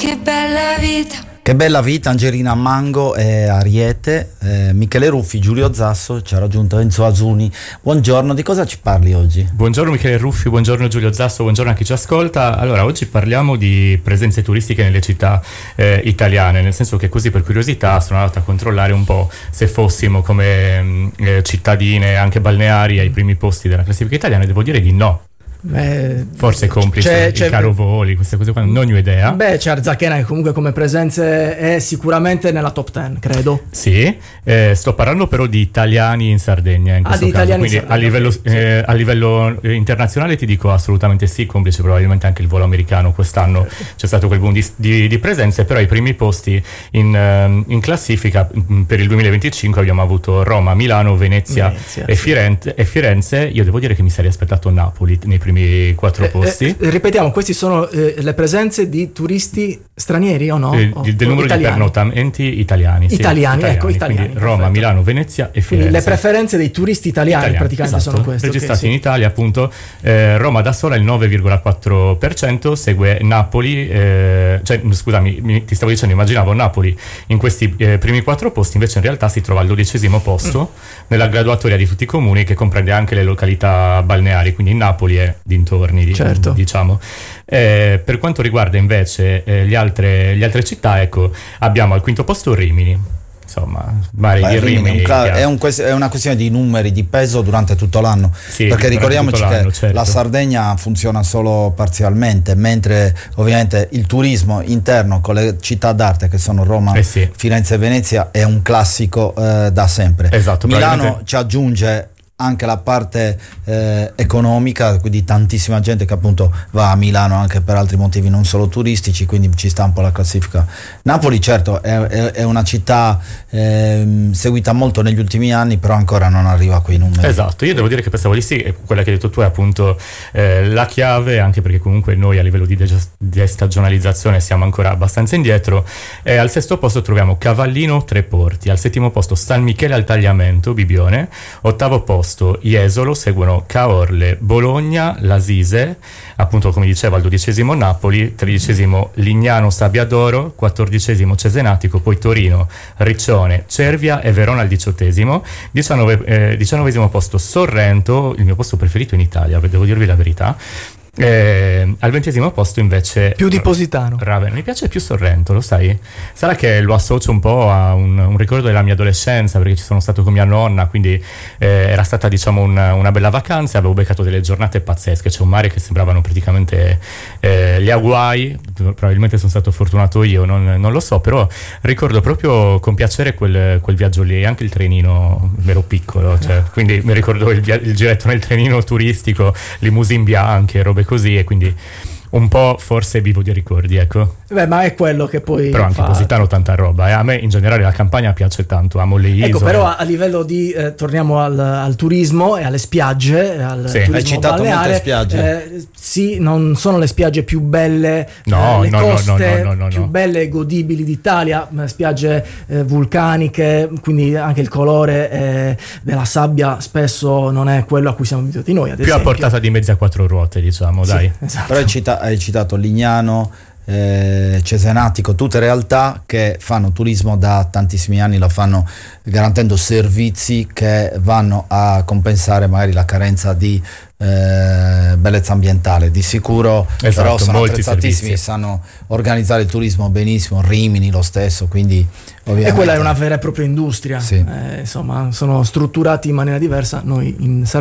che bella vita. Che bella vita, Angelina Mango e Ariete, Michele Ruffi, Giulio Zasso, ci ha raggiunto Enzo Asuni. Buongiorno, di cosa ci parli oggi? Buongiorno Michele Ruffi, buongiorno Giulio Zasso, buongiorno a chi ci ascolta. Allora, oggi parliamo di presenze turistiche nelle città italiane, nel senso che così per curiosità sono andato a controllare un po' se fossimo come cittadine, anche balneari, ai primi posti della classifica italiana, e devo dire di no. Forse complice il caro voli, queste cose qua, non ho idea. C'è Arzachena che comunque come presenze è sicuramente nella top 10, credo. Sì, sto parlando però di italiani in Sardegna in questo caso, quindi a livello internazionale ti dico assolutamente sì, complice probabilmente anche il volo americano. Quest'anno c'è stato quel boom di presenze, però ai primi posti in classifica per il 2025 abbiamo avuto Roma, Milano, Venezia e Firenze. Io devo dire che mi sarei aspettato Napoli nei primi 4 posti. Ripetiamo, questi sono le presenze di turisti stranieri o no? Del numero di pernottamenti italiani. Italiani. Quindi Roma, Milano, Venezia e Firenze. Quindi le preferenze dei turisti italiani praticamente sono queste. Registrati in Italia, appunto. Roma da sola il 9,4%, segue Napoli, ti stavo dicendo, immaginavo Napoli in questi primi 4 posti, invece in realtà si trova al 12° posto nella graduatoria di tutti i comuni, che comprende anche le località balneari, quindi Napoli è dintorni, diciamo. Per quanto riguarda invece le altre città, ecco, abbiamo al 5° posto Rimini. Insomma, Rimini è una questione di numeri, di peso durante tutto l'anno, perché ricordiamoci che la Sardegna funziona solo parzialmente, mentre ovviamente il turismo interno con le città d'arte che sono Roma, Firenze e Venezia è un classico da sempre. Milano ci aggiunge anche la parte economica, quindi tantissima gente che appunto va a Milano anche per altri motivi non solo turistici, quindi ci sta un po' la classifica. Napoli certo è una città seguita molto negli ultimi anni, però ancora non arriva a quei numeri. Esatto, io devo dire che pensavo di sì, e quella che hai detto tu è appunto la chiave, anche perché comunque noi a livello di destagionalizzazione siamo ancora abbastanza indietro. Al 6° posto troviamo Cavallino, Treporti, al 7° posto San Michele al Tagliamento, Bibione, 8° posto Jesolo, seguono Caorle, Bologna, Lasise, appunto come dicevo al 12° Napoli, 13° Lignano Sabbiadoro, 14° Cesenatico, poi Torino, Riccione, Cervia e Verona al 18°, 19° posto Sorrento, il mio posto preferito in Italia, devo dirvi la verità. Al 20° posto invece più di Positano, Ravenna. Mi piace più Sorrento, lo sai? Sarà che lo associo un po' a un ricordo della mia adolescenza, perché ci sono stato con mia nonna, quindi era stata diciamo una bella vacanza. Avevo beccato delle giornate pazzesche, c'è un mare che sembravano praticamente gli Hawaii. Probabilmente sono stato fortunato io, non lo so, però ricordo proprio con piacere quel viaggio lì, anche il trenino, ero piccolo, quindi mi ricordo il giretto nel trenino turistico, limousine bianche, robe così, e quindi un po' forse vivo di ricordi, ecco. Ma è quello che poi però anche Positano tanta roba, a me in generale la campagna piace tanto, amo le isole. Ecco, però a livello di torniamo al turismo e alle spiagge, turismo hai citato balneare, molte spiagge. Sì, non sono le spiagge più belle, le coste più belle e godibili d'Italia, spiagge vulcaniche, quindi anche il colore della sabbia spesso non è quello a cui siamo abituati noi, ad esempio. Più a portata di mezzi a 4 ruote, diciamo, dai. Esatto. Però hai citato Lignano, Cesenatico, tutte realtà che fanno turismo da tantissimi anni, lo fanno garantendo servizi che vanno a compensare magari la carenza di bellezza ambientale. Di sicuro però sono attrezzatissimi, sanno organizzare il turismo benissimo, Rimini lo stesso, quindi ovviamente. E quella è una vera e propria industria, insomma sono strutturati in maniera diversa. Noi in